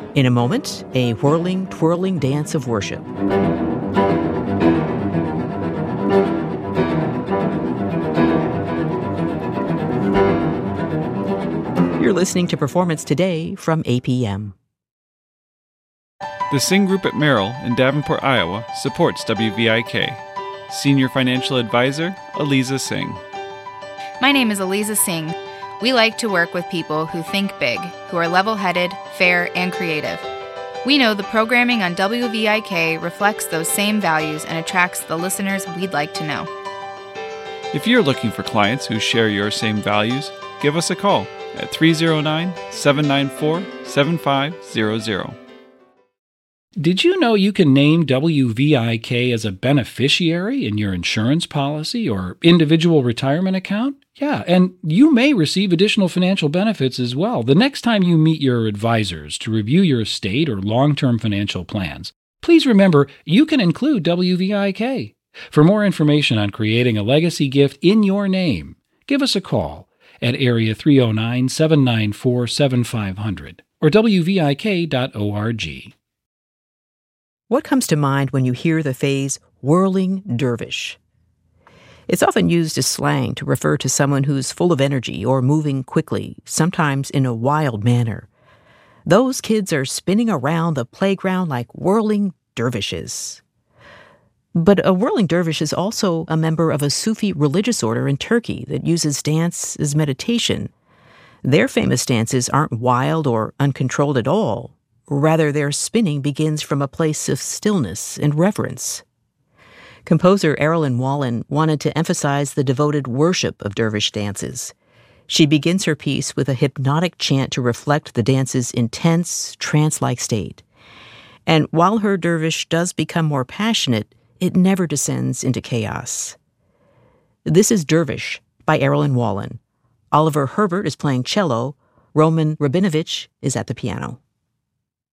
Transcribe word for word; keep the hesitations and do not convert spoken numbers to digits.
In a moment, a whirling, twirling dance of worship. You're listening to Performance Today from A P M. The Singh Group at Merrill in Davenport, Iowa supports W V I K. Senior Financial Advisor, Aliza Singh. My name is Aliza Singh. We like to work with people who think big, who are level-headed, fair, and creative. We know the programming on W V I K reflects those same values and attracts the listeners we'd like to know. If you're looking for clients who share your same values, give us a call at three oh nine, seven nine four, seven five zero zero. Did you know you can name W V I K as a beneficiary in your insurance policy or individual retirement account? Yeah, and you may receive additional financial benefits as well the next time you meet your advisors to review your estate or long-term financial plans. Please remember, you can include W V I K. For more information on creating a legacy gift in your name, give us a call at area three oh nine, seven nine four, seven five zero zero or w v i k dot org. What comes to mind when you hear the phrase whirling dervish? It's often used as slang to refer to someone who's full of energy or moving quickly, sometimes in a wild manner. Those kids are spinning around the playground like whirling dervishes. But a whirling dervish is also a member of a Sufi religious order in Turkey that uses dance as meditation. Their famous dances aren't wild or uncontrolled at all. Rather, their spinning begins from a place of stillness and reverence. Composer Erilyn Wallen wanted to emphasize the devoted worship of dervish dances. She begins her piece with a hypnotic chant to reflect the dance's intense, trance-like state. And while her dervish does become more passionate, it never descends into chaos. This is Dervish by Erilyn Wallen. Oliver Herbert is playing cello. Roman Rabinovich is at the piano.